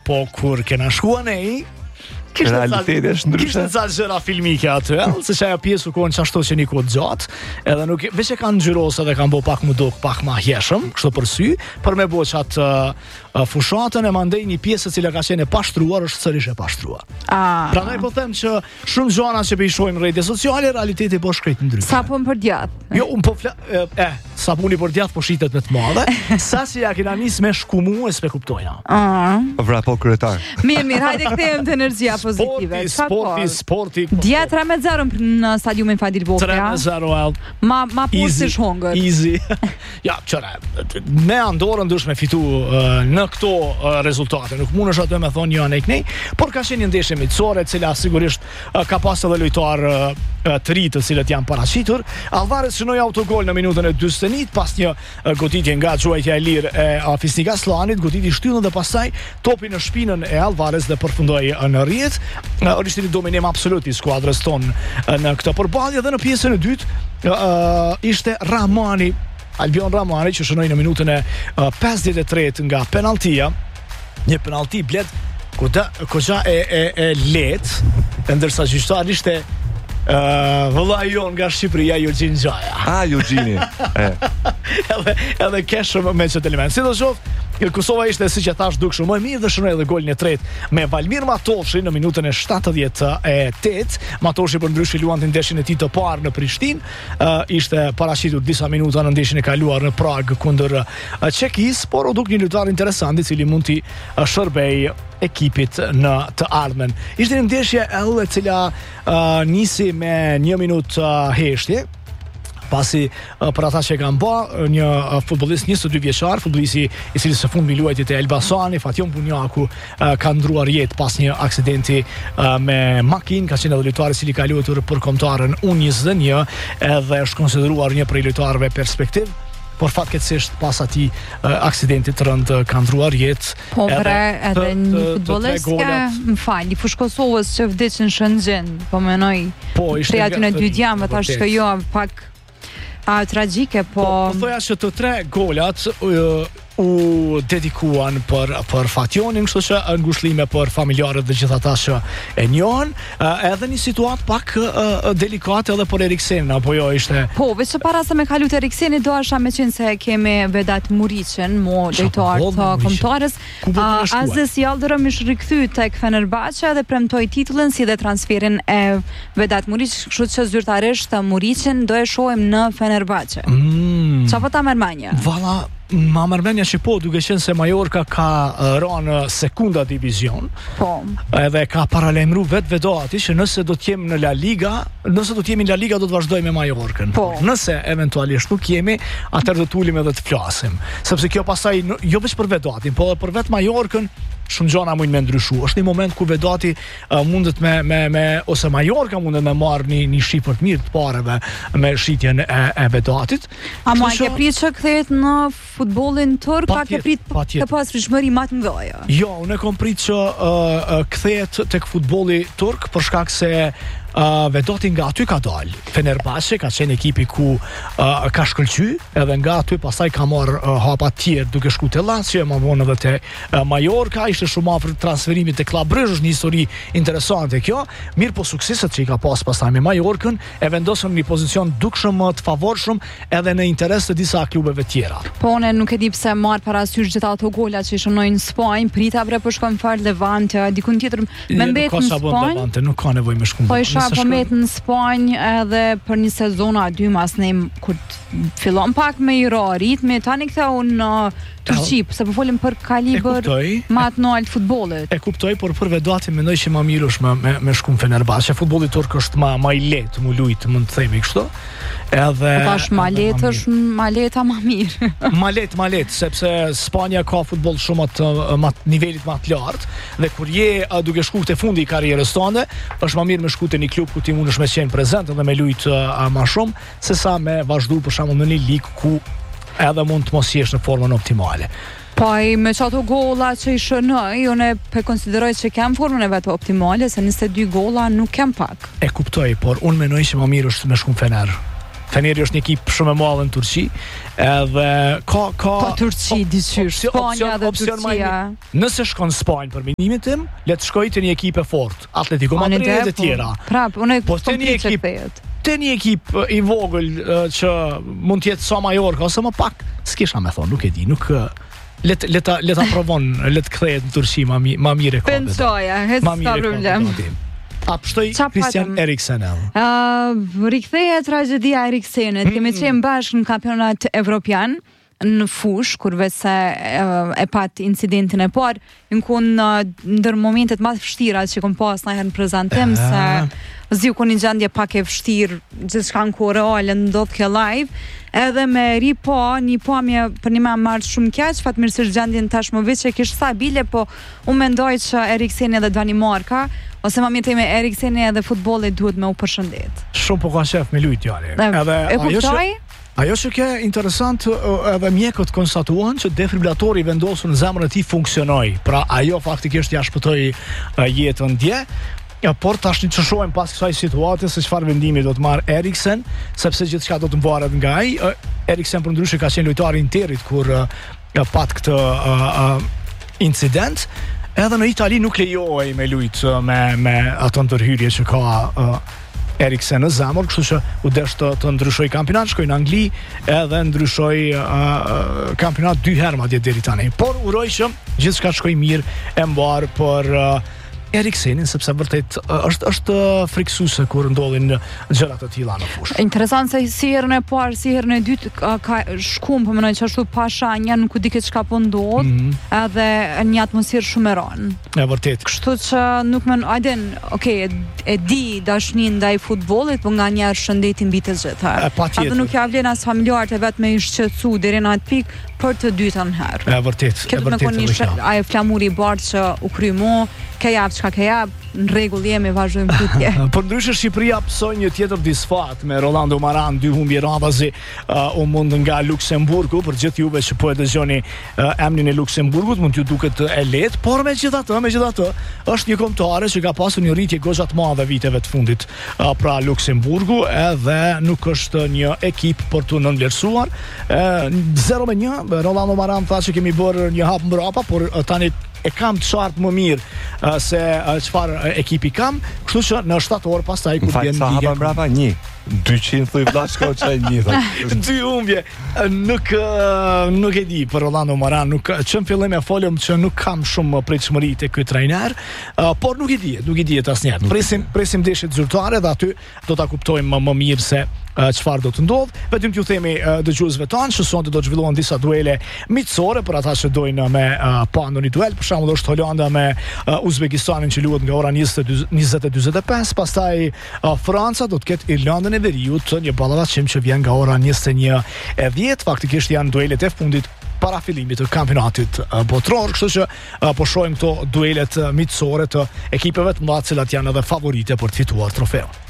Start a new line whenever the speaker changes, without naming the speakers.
po kur kena shkuar ne,
realiteti është ndryshe.
Kishte ca gjëra filmike aty, se ajo pjesë u konë çashtu që një kohë gjatë, edhe nuk veç e kanë ngjyrosë dhe kanë bë pak më dok, pak më hjeshëm, kështu për sy, për me bë çat fushatën e mandej një pjesë e cila ka qenë e pashtruar është sërish e pashtruar. Prandaj po them që shumë gjëra që po i shohim në rrjetet sociale, realiteti po shkret ndryshe.
Sapun për djath.
Jo, un po sapuni për djath po shitet me të madhe, sa si ja kena nis me shkumu e s'pe kuptojna.
Vrapo kryetar.
Mirë, hajde kthehem te energjia pozitive.
Sporti.
Djath 3-0 në stadiumin Fadil Vokra.
3-0.
Ma poshtë shongër.
Easy. Ja, çora. Me Andorrën dush me fitu në këto rezultate. Nuk mundesh atë me thonë jo nej, por ka qenë një ndeshje miqësore, e cila sigurisht ka pas edhe lojtar të ri të cilët janë paraqitur. Alvarez shënoi autogol në minutën e 41 pas një goditje nga quajtja e lirë e Fisnik Aslanit, goditi shtyllën dhe pastaj topi në shpinën e Alvarez dhe përfundoi në rrjet. Ishte një dominim absolut i skuadrës tonë në këtë përballje dhe në pjesën e dytë ishte Albion Ramani që shënoi në minutën e 53 nga penaltia. Një penalti blet koxa e lehtë, ndërsa gjyqtari ishte vëllai jon nga Shqipëria, Eugjin Gjaja.
Eugjini.
Edhe keshëm me çet element. Sidoqoftë, Kosova ishte siç e thash dukshëm më mirë dhe shënoi edhe golin e tretë me Valmir Matoshi në minutën e 78. Matoshi për ndryshe luante ndeshjen e tij të parë në Prishtinë. Ishte paraqitur disa minuta në ndeshjen e kaluar në Prag kundër Çekisë, por u duk një lojtar interesant i cili mund t'i shërbej ekipit në të ardhmen. Ishte një ndeshje e cila nisi me 1 minutë heshtje. Pasi për ata që kanë bë një futbollist 22 vjeçar, futbollisti i cili së fundmi luajti te Elbasani, Fatjon Bunjaku, ka ndruar jetë pas një aksidenti me makinë, ka qenë edhe lojtari i cili ka luajtur për kombëtarën U21 edhe është konsideruar një prej lojtarëve perspektiv. Por fatkeqësisht pas atij aksidenti të rënd ka ndruar jetë.
Po edhe një futbollist i fush Kosovës që vdiq në Shënxhen, po menoj.
Po ishte
aty në 2 djamve tash shkojua pak tragjike, po
thoja që të 3 golat u dedikuan për Fationin, kështu që ngushëllime për familjarët dhe gjithë ata që e njohin, edhe një situatë pak delikate edhe për Eriksenin, apo jo ishte.
Po, veç para se me kalut Eriksenin, doasha me qenë se kemi Vedat Muriqin, lojtar të kombëtarës, Aziz Yıldırım është rikthy tek Fenerbahçe dhe premtoi titullin si dhe transferin e Vedat Muriq, kështu që zyrtarisht Muriqin do e shohim në Fenerbahçe. Çfarë ta merr mendja?
Valla ma mërmenja që po, duke qenë se Majorka ka rënë sekunda divizion, edhe ka paralajmëru vetë Vedati që nëse do t'jemi në La Liga, nëse do t'jemi në La Liga do të vazhdoj me Majorkën. Nëse eventualisht nuk jemi, atër do t'ullim edhe të flasim. Sepse kjo pasaj, jo veç për Vedatin, po edhe për vetë Majorkën, shumë gjana mund me ndryshu. Është një moment ku Vedati mundet ose Majorka mundet me marrë një shifër të mirë të pareve me shitjen e Vedatit.
A ma ke prit që kthehet në futbollin turk, a ke prit të pas frishmëri më të mëdha?
Jo, unë kam prit që kthehet tek futbolli turk për shkak se Vedati nga aty ka dalë. Fenerbahçe ka qenë ekipi ku ka shkëlqy, edhe nga aty pasaj ka marrë hapa tjerë duke shku te Lazio, më vonë edhe te Majorka, ishte shumë afër transferimit te Club Brugge, është një histori interesante kjo. Mirë, po sukseset që i ka pastaj me Majorkën e vendosën në një pozicion dukshëm të favorshëm edhe në interes të disa klubeve tjera.
Po unë nuk e di pse marr parasysh gjithë ato gola që shënojnë në Spanjë, prita bre po shkon fal Levante, dikun tjetër me mbet në Spanjë.
Nuk ka nevojë me shkum.
Po met në Spanjë edhe për një sezon a 2 mas ne kur fillon pak me i ritmi, tani ktheu në Turqi, se po folim për kalibër më të lartë futbollit.
E kuptoj, por për Vedati mendoj që më mirë është me shkum Fenerbahçe. Futbolli turk është më i lehtë, më lut, mund të themi kështu. Edhe
tash më lehtë është më lehta më mirë.
Më lehtë, sepse Spanja ka futboll shumë të nivelit më të lartë dhe kur je duke shkuar te fundi i karrierës tënde, është më mirë me shkuar te një klub ku ti mundesh me qenë prezant dhe me lut më shumë sesa me vazhdu për shembull në një ligë ku edhe mund të mos jesh në formën optimale.
Po me çato golla që i shënoi, unë e konsideroj që kem formën e vet optimale, se 22 golla nuk kem pak.
E kuptoj, por unë mendoj që më mirë është me shkum Fener. Feneri është një ekip shumë e madhe në Turqi, edhe ka
Turqi dyqysh, Spanja dhe Turqia.
Nëse shkon Spanjë për mendimin tim, le të shkoj te një ekip e fortë, Atletico Madrid e tjera.
Prap, unë
te një ekip i vogël që mund të jetë sa Mallorca ose më pak, s'kisha me thonë, nuk e di, nuk le ta provon, le të kthehet në Turqi më mirë e kombet.
Pensoja, s'ka problem.
Apshtoj Christian Eriksen.
Rikthehet tragedia e Eriksenit. Kemi qenë bashkë në kampionat evropian në fush, kur vese e pat incidentin e parë, në kun ndër momentet ma vështira që kom pas në herë në prezentim, se ziu ku një gjendje pak e vështirë, gjithçka në ko reale ndodh ke live, edhe me ri po, një pamje për një me marrë shumë keq, fatmirësisht gjendjen tashmovic që kishë stabile, po unë mendoj që Erikseni edhe Danimarka, ose ma mjetej me Erikseni edhe futbollit duhet me u përshëndet.
Shumë po ka shef me lujt jale.
E kuptoj?
Ajo që ke interesant edhe mjekët konstatuan që defibrillatori vendosur në zemrën e tij funksionoi. Pra ajo faktikisht ja shpëtoi jetën dje. Por tash që shohim pas kësaj situate se çfarë vendimi do të marr Eriksen, sepse gjithçka do të mvaret nga ai. Eriksen përndryshe ka qenë lojtari i Interit kur pat këtë incident. Edhe në Itali nuk lejohej me lujt me ato ndërhyrje që ka Eriksen në zemër, kështu që u desh të ndryshoj kampionat, shkoj në Angli edhe ndryshoj kampionat 2 herë madje deri tani. Por uroj që gjithçka të shkojë mirë e mbar për Eriksenin, sepse vërtet është friksuese kur ndodhin gjëra të tilla në fushë.
Interesant se si herën e parë, si herën e dytë ka shkum, po mendoj që ashtu pa shanja, nuk u di çka po ndodh, edhe një atmosferë shumë e rënë.
E vërtet.
Kështu që nuk më e di dashnin ndaj futbollit, po nganjëherë shëndetin mbi të gjitha. Atë nuk ja vlen as familjarët e vet me i shqetësu deri në atë pikë për të dytën herë.
E vërtet.
Këtë me konë ai flamuri i bardhë që u krymo, ke javë çka ke javë, në rregull jemi, vazhdojmë tutje.
Por ndryshe Shqipëria psoi një tjetër disfat me Rolando Maran, 2 humbje radhazi u mund nga Luksemburgu. Për gjithë juve që po e dëgjoni emrin e Luksemburgut, mund t'ju duket e lehtë, por megjithatë është një kombëtare që ka pasur një rritje goxha të madhe viteve të fundit pra Luksemburgu, edhe nuk është një ekip për të nënvlerësuar. 0-1, Rolando Maran tha që kemi bërë një hap mbrapa, por tani e kam të qartë më mirë se çfarë ekipi kam, kështu që në 7 orë pastaj kur vjen
liga. Hapa mbrapa 200 thuj vllashko çaj
2 humbje. Nuk e di për Rolando Maran, që në fillim e folëm që nuk kam shumë pritshmëri te ky trajner, por nuk i dihet asnjëherë. Presim ndeshjet zyrtare dhe aty do ta kuptojmë më mirë se çfarë do të ndodh. Vetëm t'ju themi dëgjuesve tanë që sonte do të zhvillohen disa duele miqësore për ata që dojnë me pa ndonjë duel. Për shembull është Holanda me Uzbekistanin që luhet nga ora 20:45, pastaj Franca do të ketë Irlandën e Veriut, një ballavaçim që vjen nga ora 21:10. Faktikisht janë duelet e fundit para fillimit të kampionatit botror, kështu që po shohim këto duelet miqësore të ekipeve të mëdha, të cilat janë edhe favorite për të fituar trofeun.